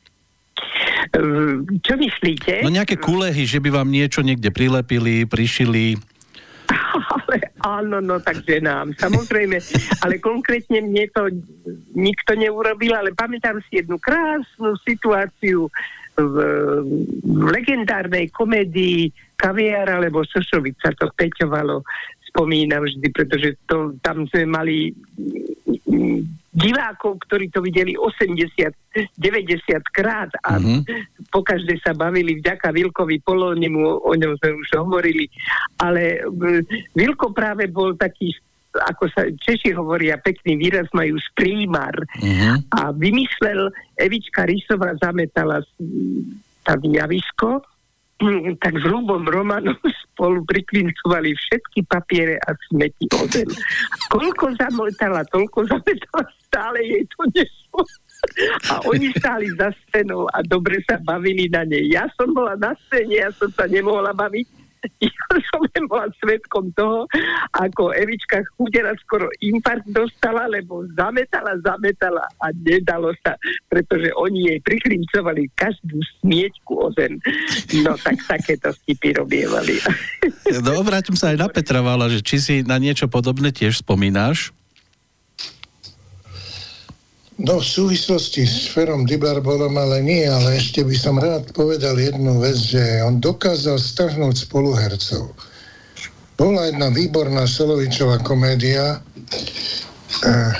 Čo myslíte? No nejaké kulehy, že by vám niečo niekde prilepili, prišili. Ale áno, no tak ženám, samozrejme. Ale konkrétne mne to nikto neurobil, ale pamätám si jednu krásnu situáciu v, v legendárnej komédii Kaviár alebo Sošovica, to Peťovalo. Spomínam vždy, pretože to, tam sme mali divákov, ktorí to videli osemdesiat deväťdesiat krát a mm-hmm. pokaždé sa bavili vďaka Vilkovi Polónimu, o ňom sme už hovorili, ale Vilko práve bol taký, ako sa Češi hovoria, pekný výraz majú, šprímar mm-hmm. a vymyslel, Evička Rysová zametala tam javisko, tak s Ľubom Romanom spolu priklincovali všetky papiere a smeti o zem. Koľko zametala, toľko zametala, stále jej to nešlo. A oni stáli za scénou a dobre sa bavili na nej. Ja som bola na scéne, ja som sa nemohla baviť. Ja som bola svedkom toho, ako Evička Chudera skoro infarkt dostala, lebo zametala, zametala a nedalo sa, pretože oni jej priklincovali každú smieťku o zem. No tak takéto vtipy robievali. No obrátim sa aj na Petra Vála, že či si na niečo podobné tiež spomínáš? No v súvislosti s Ferom Di Barborom ale nie, ale ešte by som rád povedal jednu vec, že on dokázal strhnúť spoluhercov. Bola jedna výborná Solovičová komédia, eh,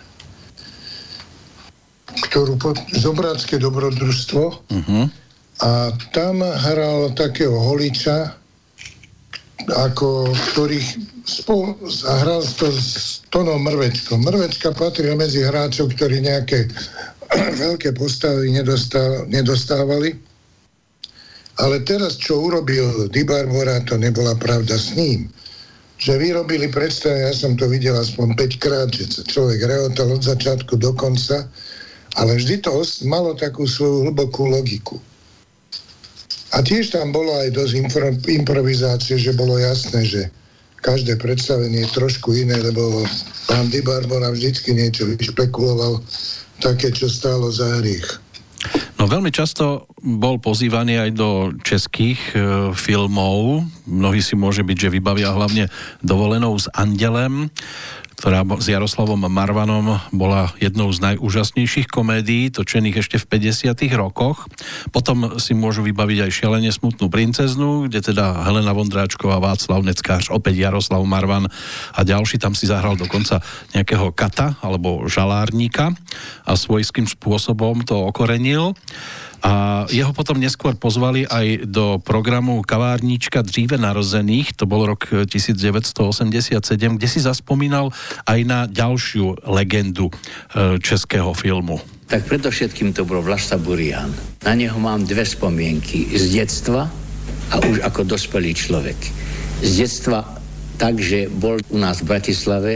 ktorú po, Zobrácké dobrodružstvo uh-huh. a tam hral takého holiča, ako ktorých spolu hral to s Tonom Mrvečkom. Mrvečka patril medzi hráčov, ktorí nejaké veľké postavy nedostávali, nedostávali. Ale teraz, čo urobil Di Barbora, to nebola pravda s ním. Že vyrobili predstavy, ja som to videl aspoň päť krát, že sa človek rehotal od začiatku do konca, ale vždy to malo takú svoju hlbokú logiku. A tiež tam bolo aj dosť impro- improvizácie, že bolo jasné, že každé predstavenie je trošku iné, lebo pán Di Barbora vždycky niečo vyšpekuloval, také, čo stálo za hriech. No veľmi často bol pozývaný aj do českých e, filmov. Mnohí si môže byť, že vybavia hlavne Dovolenou s andelem, ktorá s Jaroslavom Marvanom bola jednou z najúžasnejších komédií, točených ešte v päťdesiatych rokoch. Potom si môžu vybaviť aj Šialene smutnú princeznu, kde teda Helena Vondráčková, Václav Neckář, opäť Jaroslav Marvan a ďalší. Tam si zahral dokonca nejakého kata alebo žalárníka a svojským spôsobom to okorenil. A jeho potom neskôr pozvali aj do programu Kavárníčka dříve narozených, to bol rok devätnásťstoosemdesiatsedem, kde si zaspomínal aj na ďalšiu legendu českého filmu. Tak predovšetkým to bol Vlasta Burian. Na neho mám dve spomienky. Z detstva a už ako dospelý človek. Z detstva tak, že bol u nás v Bratislave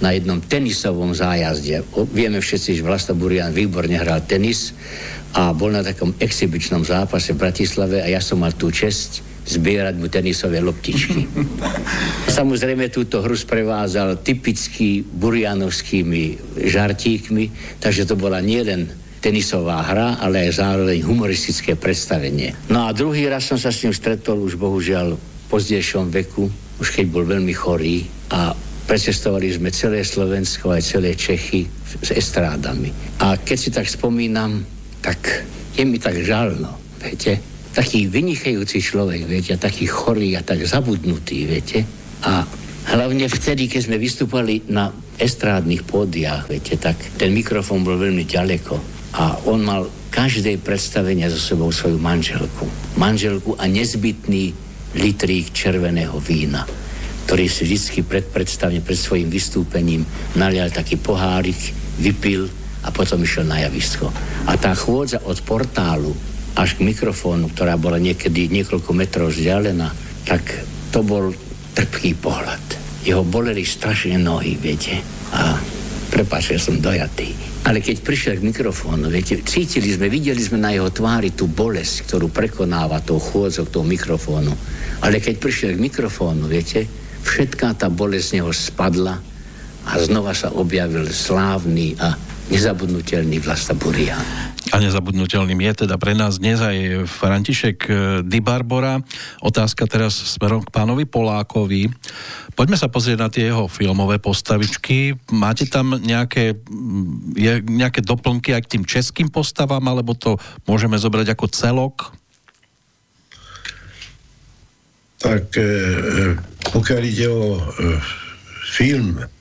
na jednom tenisovom zájazde. Vieme všetci, že Vlasta Burian výborne hral tenis a bol na takom exibičnom zápase v Bratislave a ja som mal tú česť zbierať mu tenisové loptičky. Samozrejme túto hru sprevázal typicky burianovskými žartíkmi, takže to bola nielen tenisová hra, ale aj zároveň humoristické predstavenie. No a druhý raz som sa s ním stretol už bohužiaľ v pozdejšom veku, už keď bol veľmi chorý a precestovali sme celé Slovensko aj celé Čechy s estrádami. A keď si tak spomínam, tak je mi tak žal, no, viete, taký vynikajúci človek, viete, a taký chorý a tak zabudnutý, viete. A hlavne vtedy, keď sme vystúpali na estrádnych pódiách, viete, tak ten mikrofón bol veľmi ďaleko a on mal každé predstavenie so sebou svoju manželku. Manželku a nezbytný litrík červeného vína, ktorý si vždycky pred predstavne, pred svojim vystúpením nalial taký pohárik, vypil a potom išiel na javisko. A tá chôdza od portálu až k mikrofónu, ktorá bola niekedy niekoľko metrov vzdialená, tak to bol trpký pohľad. Jeho boleli strašne nohy, viete. A prepáč, ja som dojatý. Ale keď prišiel k mikrofónu, viete, cítili sme, videli sme na jeho tvári tú bolesť, ktorú prekonáva tou chôdzou, tou mikrofónu. Ale keď prišiel k mikrofónu, viete, všetká tá bolesť z neho spadla a znova sa objavil slávny a nezabudnutelný Vlasta Burian. A nezabudnutelným je teda pre nás dnes aj František Di Barbora. Otázka teraz smerom k pánovi Polákovi. Poďme sa pozrieť na tie jeho filmové postavičky. Máte tam nejaké, je, nejaké doplnky aj k tým českým postavám, alebo to môžeme zobrať ako celok? Tak e, pokiaľ ide o e, film, e,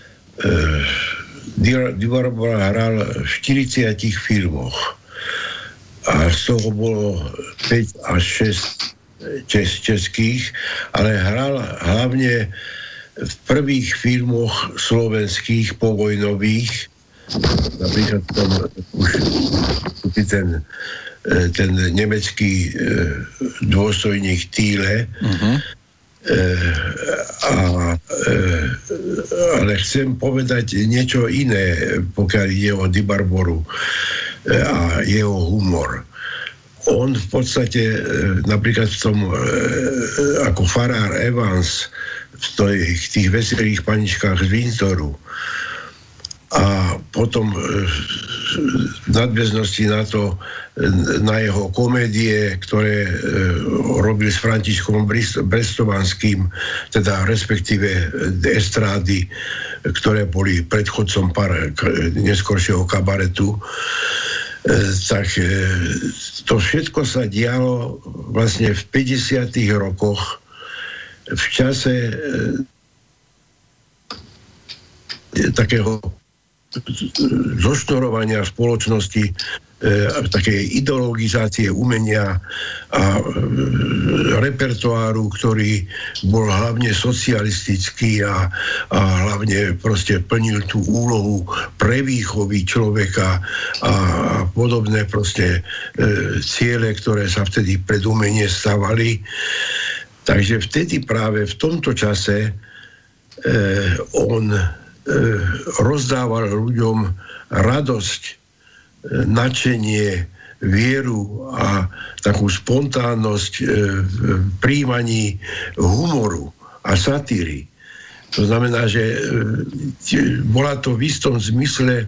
Di Barbora hral v štyridsiatich filmoch a z toho bolo päť až šesť čes- českých, ale hral hlavne v prvých filmoch slovenských povojnových, napríklad tam už ten, ten nemecký dôstojník Thiele, uh-huh. E, a, e, ale chcem povedať niečo iné, pokiaľ ide o Di Barboru e, a jeho humor. On v podstate e, napríklad v tom e, ako farár Evans v tých, tých veselých paničkách z Windsoru a potom e, v nadväznosti na to, na jeho komédie, ktoré e, robil s Františkom Brestovanským, teda respektíve estrády, ktoré boli predchodcom par, neskoršieho kabaretu, e, tak e, to všetko sa dialo vlastne v päťdesiatych rokoch v čase e, takého zošnorovania spoločnosti, e, takej ideologizácie umenia a e, repertoáru, ktorý bol hlavne socialistický a, a hlavne proste plnil tú úlohu prevýchovy človeka a podobné proste e, ciele, ktoré sa vtedy pred umenie stavali. Takže vtedy práve v tomto čase e, on rozdával ľuďom radosť, nadšenie, vieru a takú spontánnosť v príjmaní humoru a satíry. To znamená, že bola to v istom zmysle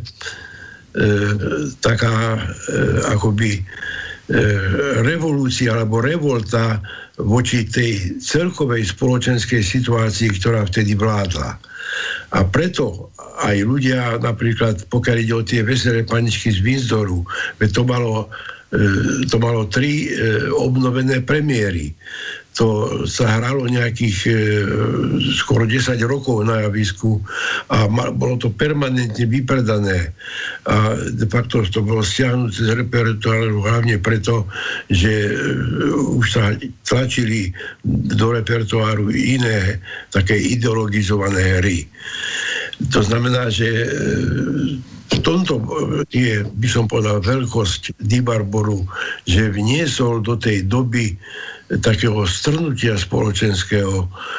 taká akoby revolúcia alebo revolta voči tej celkovej spoločenskej situácii, ktorá vtedy vládla. A preto aj ľudia, napríklad pokiaľ ide o tie veselé paničky z Windsoru, to malo, to malo tri obnovené premiéry. To sa hralo nejakých skoro desať rokov na javisku a bolo to permanentne vypredané. A de facto to bolo stiahnuté z repertoáru hlavne preto, že už sa tlačili do repertoáru iné také ideologizované hry. To znamená, že v tomto je, by som povedal, veľkosť Di Barboru, že vniesol do tej doby takého strnutia spoločenského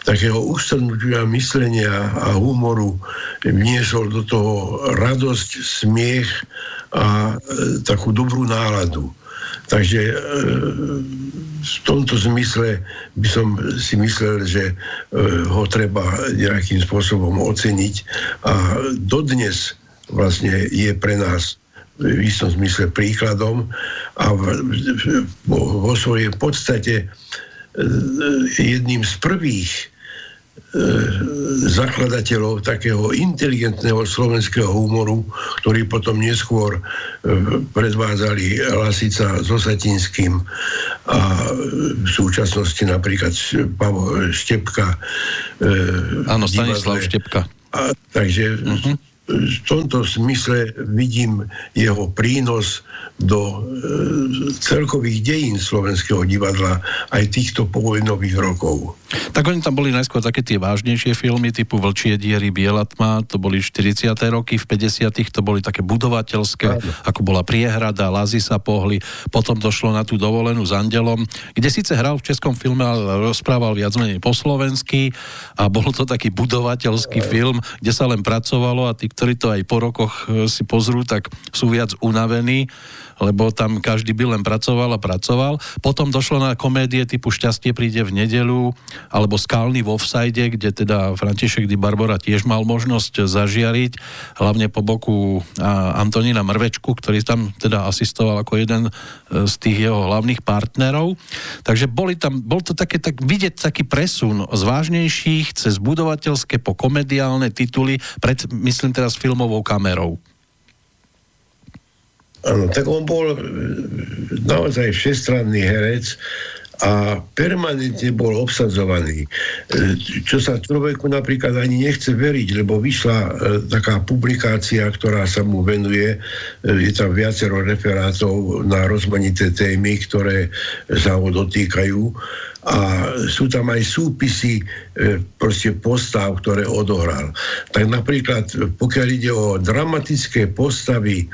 takého ustrnutia myslenia a humoru vniesol do toho radosť, smiech a e, takú dobrú náladu. Takže e, v tomto zmysle by som si myslel, že e, ho treba nejakým spôsobom oceniť a dodnes vlastne je pre nás v istom zmysle príkladom a v, vo, vo svojej podstate jedným z prvých e, zakladateľov takého inteligentného slovenského humoru, ktorý potom neskôr e, predvádzali Lasica so Satinským a v súčasnosti napríklad Pavol Štepka. E, Áno, Stanislav Štepka. A, takže uh-huh. v tomto smysle vidím jeho prínos do e, celkových dejín slovenského divadla aj týchto povojnových rokov. Tak oni tam boli najskôr také tie vážnejšie filmy typu Vlčie diery, Biela tma, to boli štyridsiate roky, v päťdesiatych to boli také budovateľské, Áno. ako bola Priehrada, Lazy sa pohli, potom došlo na tú Dovolenú s andelom, kde síce hral v českom filme, ale rozprával viac menej po slovensky a bol to taký budovateľský Áno. film, kde sa len pracovalo a tí, ktorí to aj po rokoch si pozrú, tak sú viac unavení, lebo tam každý by len pracoval a pracoval. Potom došlo na komédie typu Šťastie príde v nedeľu, alebo Skalný v offside, kde teda František Di Barbora tiež mal možnosť zažiariť, hlavne po boku Antonína Mrvečku, ktorý tam teda asistoval ako jeden z tých jeho hlavných partnerov. Takže boli tam, bol to také, tak vidieť taký presun z vážnejších cez budovateľské po komediálne tituly, pred, myslím teraz filmovou kamerou. Áno, tak on bol naozaj všestranný herec a permanentne bol obsadzovaný. Čo sa človeku napríklad ani nechce veriť, lebo vyšla e, taká publikácia, ktorá sa mu venuje, je tam viacero referátov na rozmanité témy, ktoré sa ho dotýkajú a sú tam aj súpisy e, proste postav, ktoré odohral. Tak napríklad, pokiaľ ide o dramatické postavy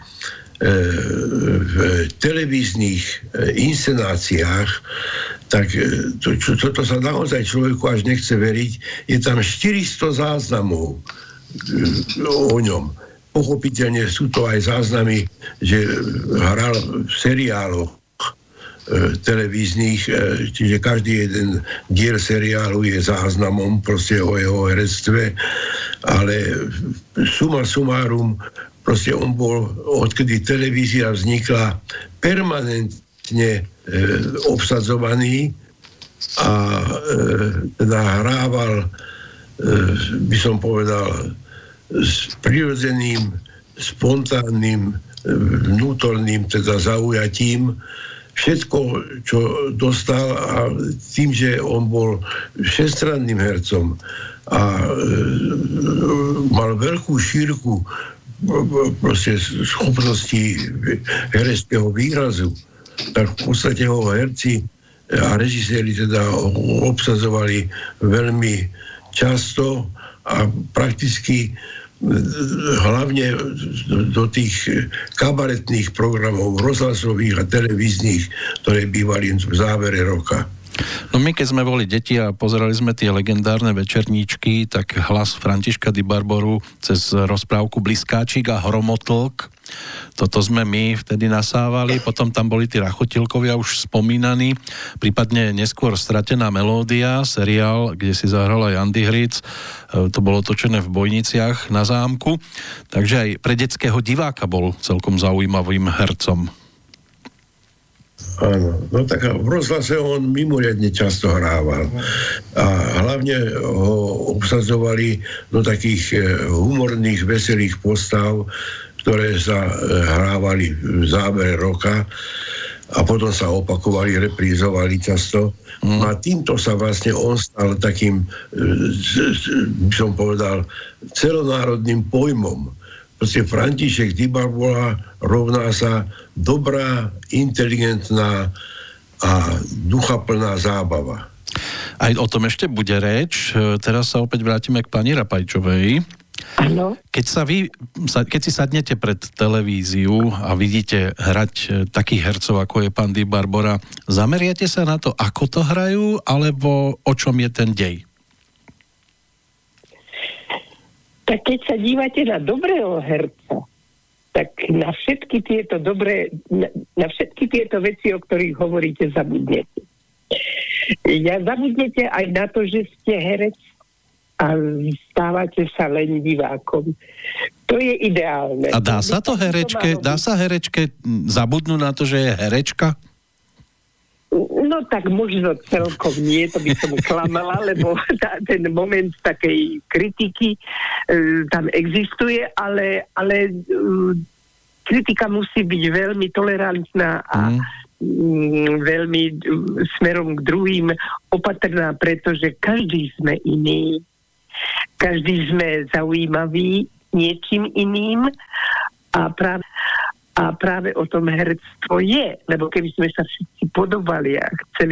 v televíznych inscenáciách, tak to, čo, toto sa naozaj človeku až nechce veriť. Je tam štyristo záznamov o ňom. Pochopiteľne sú to aj záznamy, že hral v seriáloch televíznych, čiže každý jeden diel seriálu je záznamom proste o jeho herectve, ale suma sumárum proste on bol, odkedy televízia vznikla, permanentne e, obsadzovaný a e, teda hrával, e, by som povedal, s prirodzeným, spontánnym, e, vnútorným teda zaujatím všetko, čo dostal a tým, že on bol všestranným hercom a e, mal veľkú šírku proste schopnosti hereckého výrazu, tak v podstate ho herci a režiséri teda obsadzovali veľmi často a prakticky hlavne do tých kabaretných programov rozhlasových a televíznych, ktoré bývali v závere roka. No my, keď sme boli deti a pozerali sme tie legendárne večerníčky, tak hlas Františka Di Barboru cez rozprávku Bliskáčik a Hromotlk, toto sme my vtedy nasávali, potom tam boli tí Rachotilkovia už spomínaní, prípadne neskôr Stratená melódia, seriál, kde si zahral aj Andy Hric, to bolo točené v Bojniciach na zámku, takže aj pre detského diváka bol celkom zaujímavým hercom. Áno, no tak v rozhlase on mimoriadne často hrával a hlavne ho obsadzovali do takých humorných, veselých postav, ktoré sa hrávali v závere roka a potom sa opakovali, reprízovali často. Mm. A týmto sa vlastne on stal takým, by som povedal, celonárodným pojmom. Proste František Di Barbora rovná sa dobrá, inteligentná a duchaplná zábava. Aj o tom ešte bude reč. Teraz sa opäť vrátime k pani Rapajčovej. Áno. Keď sa vy, keď si sadnete pred televíziu a vidíte hrať takých hercov, ako je pán Di Barbora, zameriate sa na to, ako to hrajú, alebo o čom je ten dej? Tak keď sa dívate na dobrého herca, tak na všetky tieto dobré, na, na všetky tieto veci, o ktorých hovoríte, zabudnete. Ja zabudnete aj na to, že ste herec a stávate sa len divákom. To je ideálne. A dá sa to herečke, dá sa herečke zabudnúť na to, že je herečka? No tak možno celkom nie, to by som klamala, lebo tá, ten moment takej kritiky e, tam existuje, ale, ale e, kritika musí byť veľmi tolerantná a mm. veľmi e, smerom k druhým opatrná, pretože každý sme iný, každý sme zaujímavý niečím iným a práve A práve o tom herectvo je, lebo keby sme sa všetci podobali a chceli